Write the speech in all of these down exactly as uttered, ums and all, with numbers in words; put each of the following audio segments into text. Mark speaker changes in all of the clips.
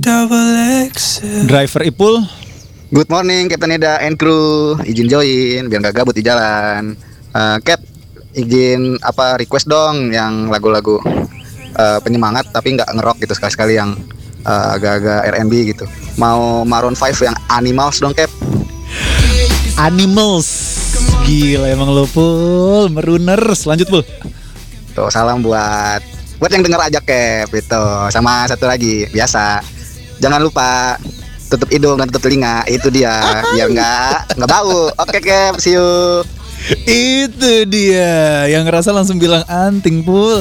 Speaker 1: Driver Ipul.
Speaker 2: Good morning Captain Eda and crew. Izin join biar gak gabut di jalan. uh, Cap, izin apa request dong yang lagu-lagu uh, penyemangat tapi gak ngerok gitu, sekali-sekali yang uh, agak-agak R and B gitu. Mau Maroon five yang Animals dong Cap.
Speaker 1: Animals. Gila emang lo Pul, meruners. Lanjut Pul.
Speaker 2: Tuh salam buat buat yang denger aja Cap itu. Sama satu lagi biasa, jangan lupa tutup hidung dan tutup telinga, itu dia biar nggak nggak bau. Oke Cap, see you.
Speaker 1: Itu dia yang ngerasa langsung bilang anting Pul.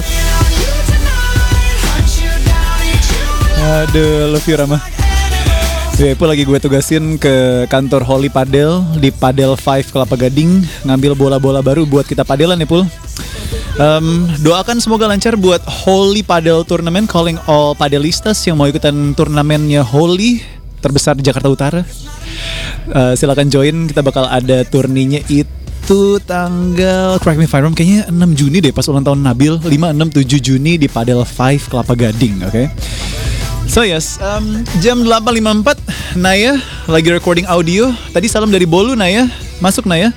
Speaker 1: Aduh, love you Rama. Ya, Pul lagi gue tugasin ke kantor Holy Padel di Padel five Kelapa Gading, ngambil bola-bola baru buat kita padelan ya Pul. Um, doakan semoga lancar buat Holy Padel Tournament, calling all padelistas yang mau ikutan turnamennya Holy terbesar di Jakarta Utara. Uh, silakan join, kita bakal ada turninya itu tanggal, correct me if I'm wrong, kayaknya enam Juni deh pas ulang tahun Nabil, lima, enam, tujuh Juni di Padel five Kelapa Gading, oke. Okay? So yes, um, jam delapan lima puluh empat, Naya lagi recording audio. Tadi salam dari Bolu Naya, masuk Naya.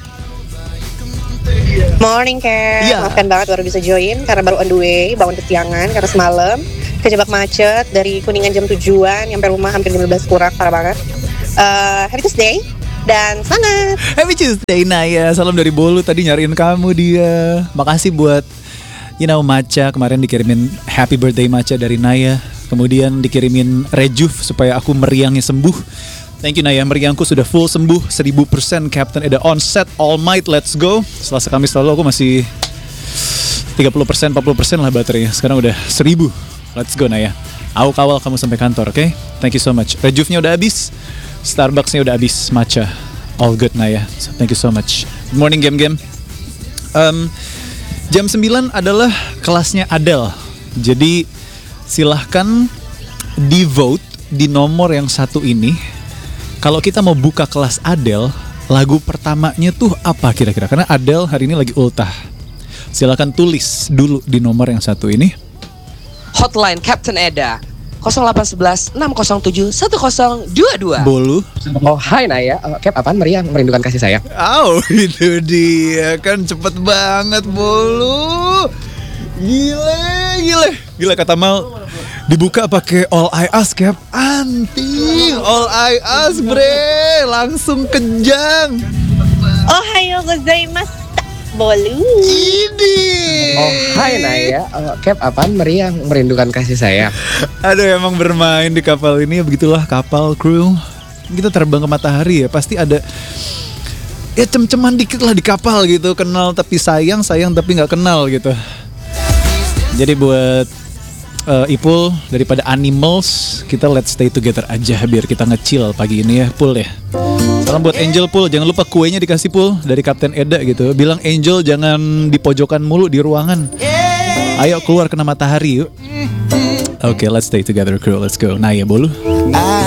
Speaker 3: Morning Cap,
Speaker 1: yeah.
Speaker 3: Maafkan banget baru bisa join karena baru on the way, bangun kesiangan karena semalam kejebak macet dari Kuningan jam tujuan, nyampe rumah hampir jam lima belas kurang, parah banget. uh, Happy Tuesday dan semangat.
Speaker 1: Happy Tuesday Naya, salam dari Bolu, tadi nyariin kamu dia. Makasih buat you know Maca, kemarin dikirimin happy birthday Maca dari Naya. Kemudian dikirimin rejuve supaya aku meriangnya sembuh. Thank you Naya, meriangku sudah full sembuh seribu persen. Captain Eda on set, all might, let's go. Selasa Kamis lalu aku masih tiga puluh persen, empat puluh persen lah baterainya. Sekarang udah seribu. Let's go Naya. Aku kawal kamu sampai kantor, oke? Okay? Thank you so much. Rejuve-nya udah habis, Starbucks-nya udah habis, Matcha. All good Naya. So, thank you so much. Good morning game-game. Um, jam sembilan adalah kelasnya Adele. Jadi silahkan di vote di nomor yang satu ini. Kalau kita mau buka kelas Adele, lagu pertamanya tuh apa kira-kira? Karena Adele hari ini lagi ultah. Silahkan tulis dulu di nomor yang satu ini.
Speaker 4: Hotline Captain Eda nol delapan satu satu enam nol tujuh satu nol dua dua.
Speaker 1: Bolu.
Speaker 5: Oh hai Naya, uh, Cap apaan meriah merindukan kasih sayang.
Speaker 1: Oh itu dia kan, cepet banget Bolu. Gile, gile, gila kata Mal. Dibuka pakai All I Ask Cap, anting. All I Ask bre, langsung kejang.
Speaker 3: Ohayo gozaimasu Bolu.
Speaker 1: Ini.
Speaker 5: Oh hai Naya, uh, Cap apaan meriah merindukan kasih sayang.
Speaker 1: Aduh emang bermain di kapal ini begitulah kapal kru. Kita terbang ke matahari ya, pasti ada ya cem-ceman dikit lah di kapal gitu. Kenal tapi sayang, sayang tapi gak kenal gitu. Jadi buat uh, Ipul, daripada Animals, kita let's stay together aja biar kita nge-chill pagi ini ya Pul ya. Salam buat Angel Pul, jangan lupa kuenya dikasih Pul dari Kapten Eda gitu. Bilang Angel jangan di pojokan mulu di ruangan. Ayo keluar kena matahari yuk. Oke, okay, let's stay together crew, let's go. Nah ya Bolu.